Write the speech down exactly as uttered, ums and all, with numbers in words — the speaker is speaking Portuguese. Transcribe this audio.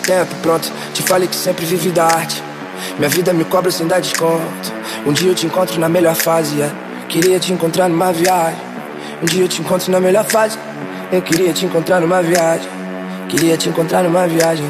tempo, pronto. Te falei que sempre vivi da arte. Minha vida me cobra sem dar desconto. Um dia eu te encontro na melhor fase, yeah. Queria te encontrar numa viagem. Um dia eu te encontro na melhor fase. Eu queria te encontrar numa viagem. Queria te encontrar numa viagem.